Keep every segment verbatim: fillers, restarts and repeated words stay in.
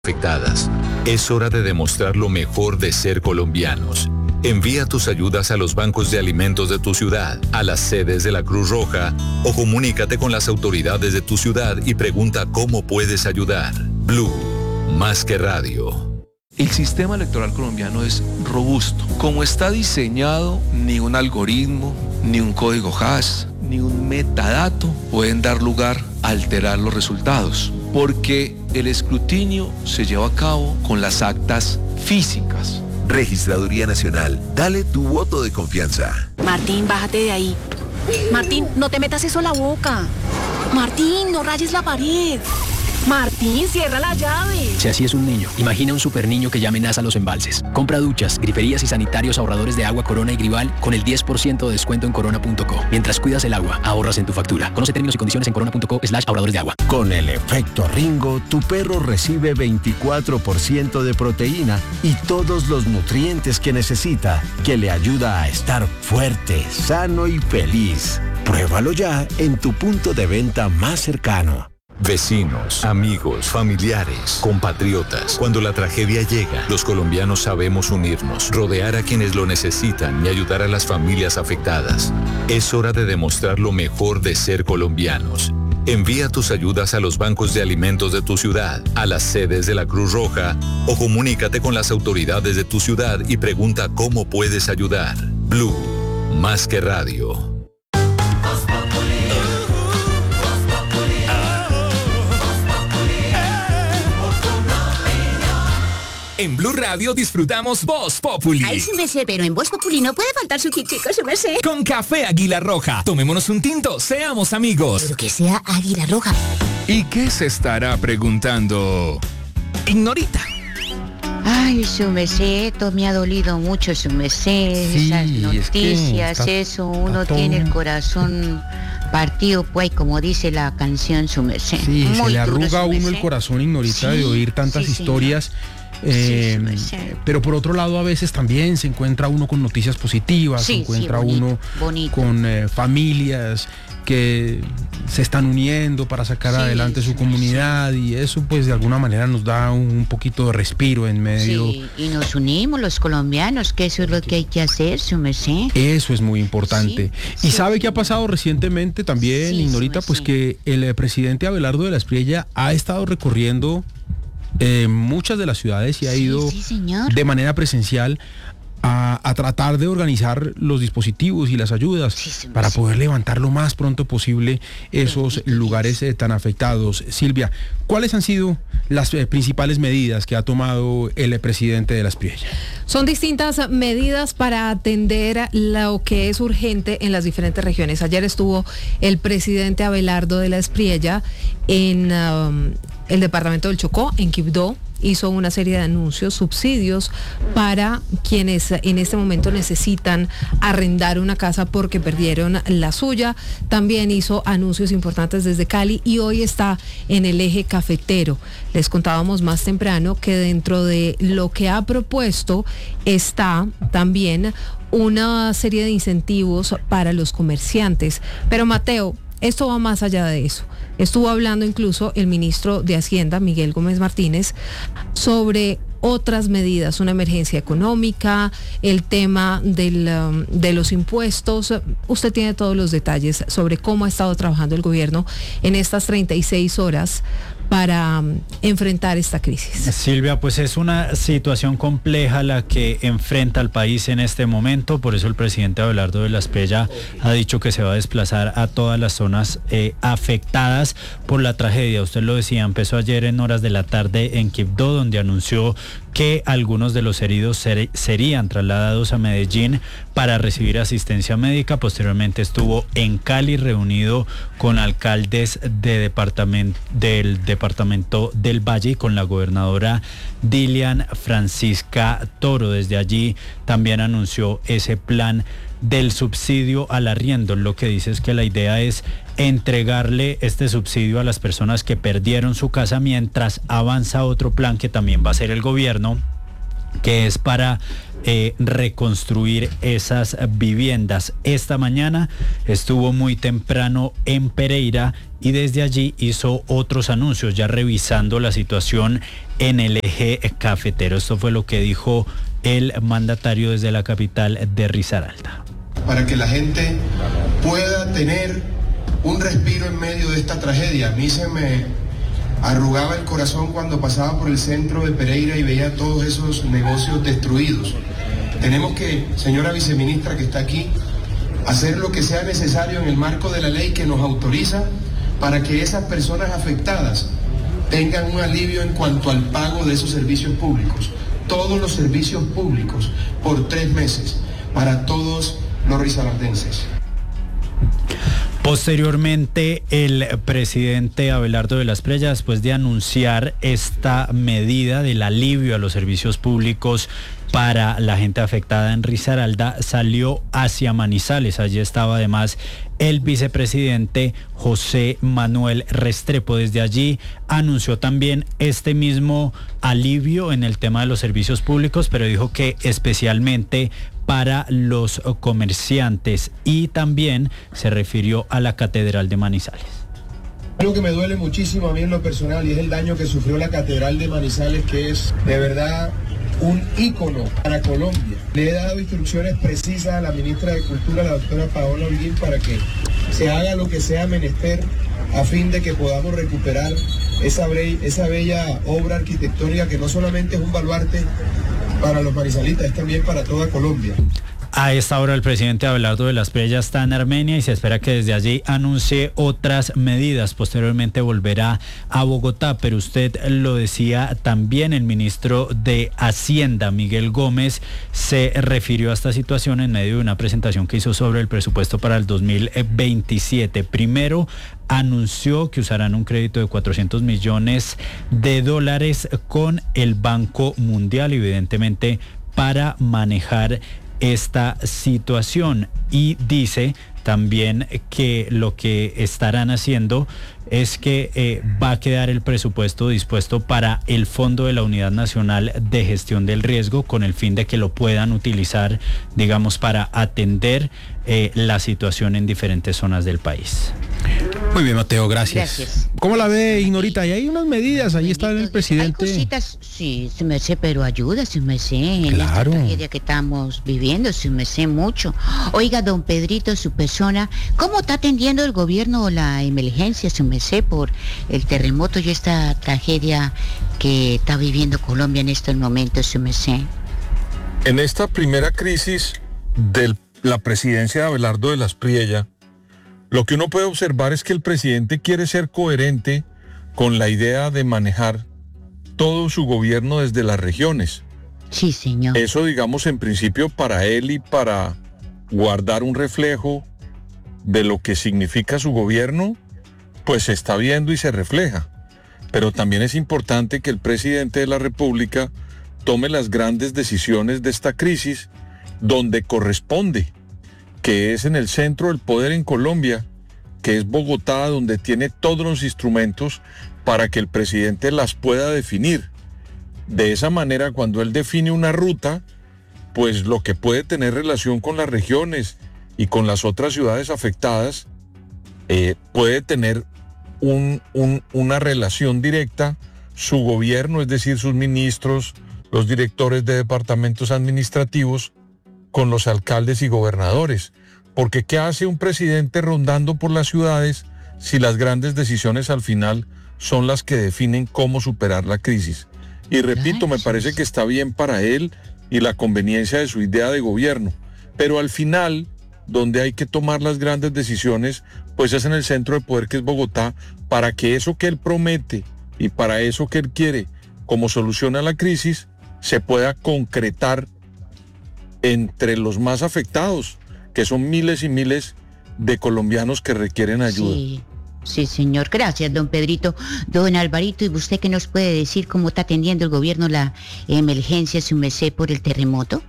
afectadas. Es hora de demostrar lo mejor de ser colombianos. Envía tus ayudas a los bancos de alimentos de tu ciudad, a las sedes de la Cruz Roja o comunícate con las autoridades de tu ciudad y pregunta cómo puedes ayudar. Blue, más que radio. El sistema electoral colombiano es robusto. Como está diseñado, ni un algoritmo, ni un código hash, ni un metadato pueden dar lugar a alterar los resultados, porque el escrutinio se lleva a cabo con las actas físicas. Registraduría Nacional, dale tu voto de confianza. Martín, bájate de ahí. Martín, no te metas eso a la boca. Martín, no rayes la pared. Martín, cierra la llave. Si así es un niño, imagina un super niño que ya amenaza los embalses. Compra duchas, griferías y sanitarios ahorradores de agua Corona y Grival con el diez por ciento de descuento en corona punto co. Mientras cuidas el agua, ahorras en tu factura. Conoce términos y condiciones en corona punto co slash ahorradores de agua. Con el efecto Ringo, tu perro recibe veinticuatro por ciento de proteína y todos los nutrientes que necesita, que le ayuda a estar fuerte, sano y feliz. Pruébalo ya en tu punto de venta más cercano. Vecinos, amigos, familiares, compatriotas. Cuando la tragedia llega, los colombianos sabemos unirnos, rodear a quienes lo necesitan y ayudar a las familias afectadas. Es hora de demostrar lo mejor de ser colombianos. Envía tus ayudas a los bancos de alimentos de tu ciudad, a las sedes de la Cruz Roja o comunícate con las autoridades de tu ciudad y pregunta cómo puedes ayudar. Blue, más que radio. En Blue Radio disfrutamos Voz Populi. Ay, su merced, pero en Voz Populi no puede faltar su kitico, su merced. Con café Águila Roja. Tomémonos un tinto, seamos amigos. Pero que sea Águila Roja. ¿Y qué se estará preguntando Ignorita? Ay, su merced, todo me ha dolido mucho, su merced. Sí, esas noticias, es que eso, uno todo... tiene el corazón partido, pues, como dice la canción, su merced. Sí, Muy se le arruga duro, a uno merced. el corazón, Ignorita, Sí, de oír tantas sí, historias. Eh, sí, pero por otro lado a veces también se encuentra uno con noticias positivas, Sí, se encuentra sí, bonito, uno bonito. con eh, familias que se están uniendo para sacar Sí, adelante su sí, comunidad y eso pues de alguna manera nos da un, un poquito de respiro en medio. Sí, y nos unimos los colombianos, que eso es lo que hay que hacer, su merced. Eso es muy importante. Sí, y sí. sabe qué ha pasado recientemente también, Sí, Ignorita, sí, pues sí. que el eh, presidente Abelardo de la Espriella ha estado recorriendo eh, muchas de las ciudades y ha Sí, ido sí, señor. de manera presencial a, a tratar de organizar los dispositivos y las ayudas Sí, sí, para sí. poder levantar lo más pronto posible esos Bendito lugares eh, tan afectados. Silvia, ¿cuáles han sido las eh, principales medidas que ha tomado el eh, presidente de la Espriella? Son distintas medidas para atender lo que es urgente en las diferentes regiones. Ayer estuvo el presidente Abelardo de la Espriella en um, el departamento del Chocó, en Quibdó. Hizo una serie de anuncios, subsidios para quienes en este momento necesitan arrendar una casa porque perdieron la suya. También hizo anuncios importantes desde Cali y hoy está en el eje cafetero. Les contábamos más temprano que dentro de lo que ha propuesto está también una serie de incentivos para los comerciantes. Pero Mateo, esto va más allá de eso. Estuvo hablando incluso el ministro de Hacienda, Miguel Gómez Martínez, sobre otras medidas, una emergencia económica, el tema del, um, de los impuestos. Usted tiene todos los detalles sobre cómo ha estado trabajando el gobierno en estas treinta y seis horas para um, enfrentar esta crisis. Silvia, pues es una situación compleja la que enfrenta el país en este momento, por eso el presidente Abelardo de la Espriella ha dicho que se va a desplazar a todas las zonas eh, afectadas por la tragedia. Usted lo decía, empezó ayer en horas de la tarde en Quibdó, donde anunció que algunos de los heridos ser, serían trasladados a Medellín para recibir asistencia médica. Posteriormente estuvo en Cali reunido con alcaldes de departamento, del departamento del Valle y con la gobernadora Dilian Francisca Toro. Desde allí también anunció ese plan del subsidio al arriendo. Lo que dice es que la idea es entregarle este subsidio a las personas que perdieron su casa mientras avanza otro plan que también va a hacer el gobierno que es para eh, reconstruir esas viviendas. Esta mañana estuvo muy temprano en Pereira y desde allí hizo otros anuncios, ya revisando la situación en el eje cafetero. Esto fue lo que dijo el mandatario desde la capital de Risaralda. Para que la gente pueda tener un respiro en medio de esta tragedia. A mí se me arrugaba el corazón cuando pasaba por el centro de Pereira y veía todos esos negocios destruidos. Tenemos que, señora viceministra que está aquí, hacer lo que sea necesario en el marco de la ley que nos autoriza para que esas personas afectadas tengan un alivio en cuanto al pago de esos servicios públicos. Todos los servicios públicos por tres meses para todos los risaraldenses. Posteriormente, el presidente Abelardo de la Espriella, después de anunciar esta medida del alivio a los servicios públicos para la gente afectada en Risaralda, salió hacia Manizales. Allí estaba además el vicepresidente José Manuel Restrepo. Desde allí anunció también este mismo alivio en el tema de los servicios públicos, pero dijo que especialmente para los comerciantes, y también se refirió a la Catedral de Manizales. Algo que me duele muchísimo a mí en lo personal y es el daño que sufrió la Catedral de Manizales, que es de verdad un ícono para Colombia. Le he dado instrucciones precisas a la ministra de Cultura, la doctora Paola Holguín, para que se haga lo que sea menester a fin de que podamos recuperar esa, bre- esa bella obra arquitectónica que no solamente es un baluarte para los manizalitas, es también para toda Colombia. A esta hora el presidente Abelardo de la Espriella está en Armenia y se espera que desde allí anuncie otras medidas. Posteriormente volverá a Bogotá, pero usted lo decía también, el ministro de Hacienda, Miguel Gómez, se refirió a esta situación en medio de una presentación que hizo sobre el presupuesto para el dos mil veintisiete. Primero, anunció que usarán un crédito de cuatrocientos millones de dólares con el Banco Mundial, evidentemente para manejar esta situación, y dice también que lo que estarán haciendo es que eh, va a quedar el presupuesto dispuesto para el Fondo de la Unidad Nacional de Gestión del Riesgo, con el fin de que lo puedan utilizar, digamos, para atender eh, la situación en diferentes zonas del país. Muy bien, Mateo, gracias. Gracias. ¿Cómo la ve, Ignorita? Y hay unas medidas, ahí está el presidente. Hay cositas, sí, su merced, pero ayuda, su merced, en Claro. esta tragedia que estamos viviendo, su merced, mucho. Oiga, don Pedrito, su persona, ¿cómo está atendiendo el gobierno la emergencia, su merced, por el terremoto y esta tragedia que está viviendo Colombia en estos momentos, su merced? En esta primera crisis de la presidencia de Abelardo de la Espriella, lo que uno puede observar es que el presidente quiere ser coherente con la idea de manejar todo su gobierno desde las regiones. Sí, señor. Eso, digamos, en principio para él y para guardar un reflejo de lo que significa su gobierno, pues se está viendo y se refleja. Pero también es importante que el presidente de la República tome las grandes decisiones de esta crisis donde corresponde, que es en el centro del poder en Colombia, que es Bogotá, donde tiene todos los instrumentos para que el presidente las pueda definir. De esa manera, cuando él define una ruta, pues lo que puede tener relación con las regiones y con las otras ciudades afectadas, eh, puede tener un, un, una relación directa su gobierno, es decir, sus ministros, los directores de departamentos administrativos, con los alcaldes y gobernadores. Porque ¿qué hace un presidente rondando por las ciudades si las grandes decisiones al final son las que definen cómo superar la crisis? Y repito, me parece que está bien para él y la conveniencia de su idea de gobierno, pero al final, donde hay que tomar las grandes decisiones, pues es en el centro de poder, que es Bogotá, para que eso que él promete y para eso que él quiere como solución a la crisis se pueda concretar entre los más afectados, que son miles y miles de colombianos que requieren ayuda. Sí, sí, señor. Gracias, don Pedrito. Don Alvarito, ¿y usted qué nos puede decir cómo está atendiendo el gobierno la emergencia, su merced, por el terremoto?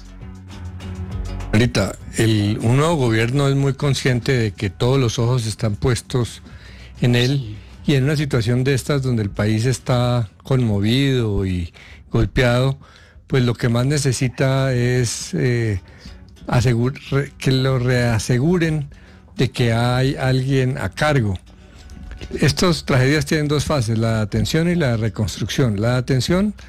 Ahorita, el, un nuevo gobierno es muy consciente de que todos los ojos están puestos en él, sí. Y en una situación de estas donde el país está conmovido y golpeado, pues lo que más necesita es eh, asegur- re- que lo reaseguren de que hay alguien a cargo. Estas tragedias tienen dos fases, la atención y la reconstrucción. La atención